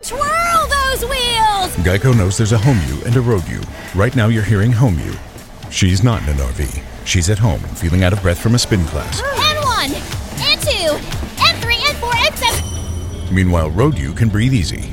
Twirl those wheels! Geico knows there's a home you and a road you. Right now you're hearing home you. She's not in an RV. She's at home, feeling out of breath from a spin class. And 1, and 2, and 3, and 4, and 7. Meanwhile, road you can breathe easy.